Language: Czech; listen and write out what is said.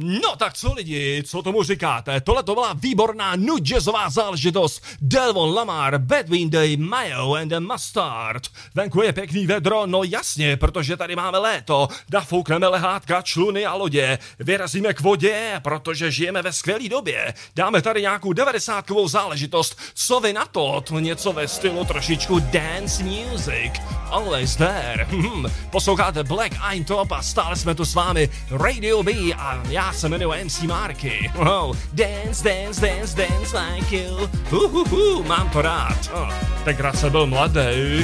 No tak co lidi, co tomu říkáte? Tohle to byla výborná nu jazzová záležitost. Delvon Lamar, Between the Mayo and the Mustard. Venku je pěkný vedro, no jasně, protože tady máme léto. Nafoukneme lehátka, čluny a lodě. Vyrazíme k vodě, protože žijeme ve skvělé době. Dáme tady nějakou 90kovou záležitost. Co vy na to? To něco ve stylu trošičku dance music. Always there. Posloucháte Black Eyed Top a stále jsme tu s vámi Radio B a já se jmenuji MC Marky. Dance, dance, dance, dance like you. Mám to rád. Tenkrát jsem byl mladý.